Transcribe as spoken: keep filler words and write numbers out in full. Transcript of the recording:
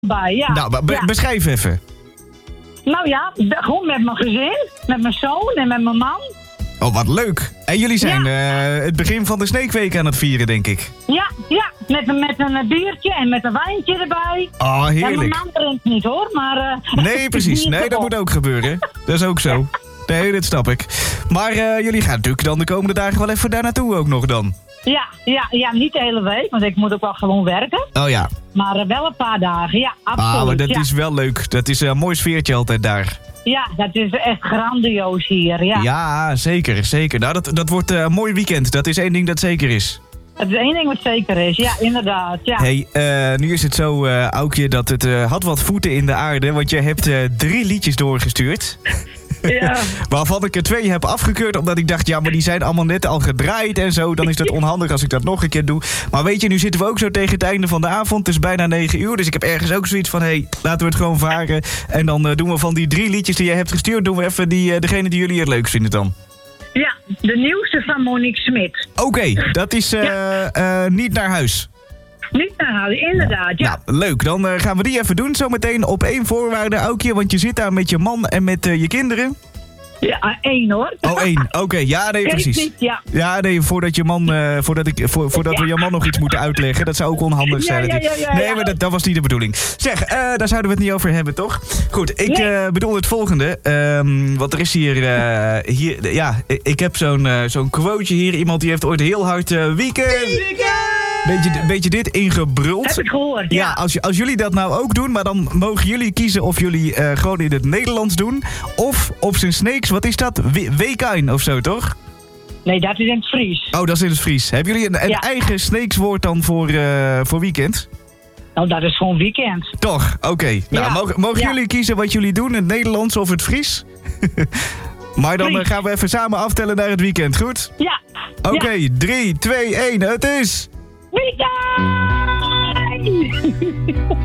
bij, ja. Nou, be- ja. beschrijf even. Nou ja, de- gewoon met mijn gezin, met mijn zoon en met mijn man. Oh, wat leuk. En jullie zijn Ja. uh, het begin van de Sneekweek aan het vieren, denk ik. Ja, ja, met, een- met een biertje en met een wijntje erbij. Oh, En mijn heerlijk. man drinkt niet hoor, maar... Uh, Nee, precies. Nee, dat moet ook gebeuren. Dat is ook zo. Nee, dat snap ik. Maar uh, jullie gaan natuurlijk dan de komende dagen wel even daar naartoe ook nog dan. Ja, ja, ja, niet de hele week, want ik moet ook wel gewoon werken. Oh ja. Maar uh, wel een paar dagen, ja, absoluut. Ah, maar dat ja. is wel leuk. Dat is een mooi sfeertje altijd daar. Ja, dat is echt grandioos hier, ja. Ja, zeker, zeker. Nou, dat, dat wordt uh, een mooi weekend. Dat is één ding dat zeker is. Dat is één ding wat zeker is, ja, inderdaad, ja. Hey, uh, nu is het zo, uh, Aukje, dat het uh, had wat voeten in de aarde. Want je hebt uh, drie liedjes doorgestuurd. Ja. Waarvan ik er twee heb afgekeurd, omdat ik dacht, ja, maar die zijn allemaal net al gedraaid en zo. Dan is dat onhandig als ik dat nog een keer doe. Maar weet je, nu zitten we ook zo tegen het einde van de avond. Het is bijna negen uur, dus ik heb ergens ook zoiets van, hé, hey, laten we het gewoon varen. En dan uh, doen we van die drie liedjes die je hebt gestuurd, doen we even die, uh, degene die jullie het leukst vinden dan. Ja, de nieuwste van Monique Smit. Oké, okay, dat is uh, uh, Niet naar huis. Niet naar huis, inderdaad, ja. Nou, leuk. Dan uh, gaan we die even doen zometeen op één voorwaarde, Aukje. Want je zit daar met je man en met uh, je kinderen. Ja, één hoor. Oh, één. Oké, okay. Ja, nee, precies. Niet, ja. ja, nee, voordat je man, uh, voordat, ik, voor, voordat we je man nog iets moeten uitleggen. Dat zou ook onhandig zijn. Ja, ja, ja, ja, nee, ja. maar dat, dat was niet de bedoeling. Zeg, uh, daar zouden we het niet over hebben, toch? Goed, ik nee. uh, bedoel het volgende. Um, want er is hier, uh, hier ja, ik heb zo'n uh, zo'n quoteje hier. Iemand die heeft ooit heel hard uh, weekend. Weekend! Beetje, beetje dit ingebruld. Heb ik gehoord, ja. Ja, als, als jullie dat nou ook doen, maar dan mogen jullie kiezen of jullie uh, gewoon in het Nederlands doen. Of op zijn Sneeks, wat is dat? Weekijn of zo, toch? Nee, dat is in het Fries. Oh, dat is in het Fries. Hebben jullie een, een ja. eigen Sneekswoord dan voor, uh, voor weekend? Nou, dat is gewoon weekend. Toch, oké. Okay. Nou, ja. mogen, mogen ja. jullie kiezen wat jullie doen, het Nederlands of het Fries? Maar dan uh, gaan we even samen aftellen naar het weekend, goed? Ja. Oké, okay, drie, twee, één, het is... Weekend!